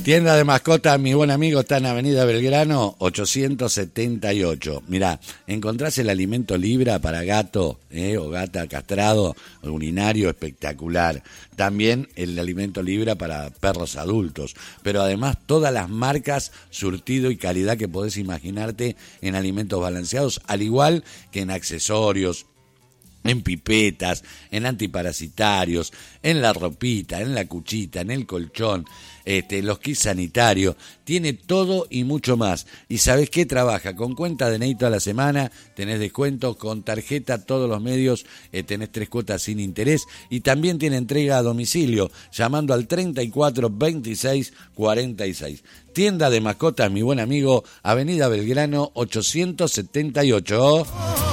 Tienda de mascotas, mi buen amigo, está en Avenida Belgrano 878. Mirá, encontrás el alimento Libra para gato o gata castrado, urinario espectacular. También el alimento Libra para perros adultos. Pero además todas las marcas, surtido y calidad que podés imaginarte en alimentos balanceados, al igual que en accesorios, en pipetas, en antiparasitarios, en la ropita, en la cuchita, en el colchón, los kits sanitarios, tiene todo y mucho más. ¿Y sabés qué? Trabaja con cuenta de Neito a la semana, tenés descuentos con tarjeta, todos los medios, tenés 3 cuotas sin interés y también tiene entrega a domicilio, llamando al 34 26 46. Tienda de mascotas, mi buen amigo, Avenida Belgrano 878.